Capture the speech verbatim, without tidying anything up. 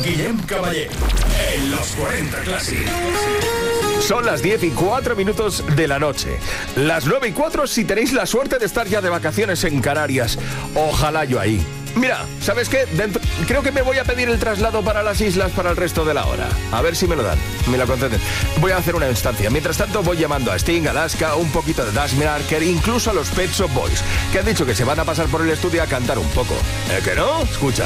Guillem Caballé, en los cuarenta Classic. Son las diez y cuatro minutos de la noche. Las nueve y cuatro si tenéis la suerte de estar ya de vacaciones en Canarias. Ojalá yo ahí. Mira, ¿sabes qué? Dentro, creo que me voy a pedir el traslado para las islas para el resto de la hora. A ver si me lo dan, me lo conceden. Voy a hacer una instancia. Mientras tanto voy llamando a Sting, Alaska, un poquito de Dash Marker, incluso a los Pet Shop Boys, que han dicho que se van a pasar por el estudio a cantar un poco. ¿Eh que no? Escucha.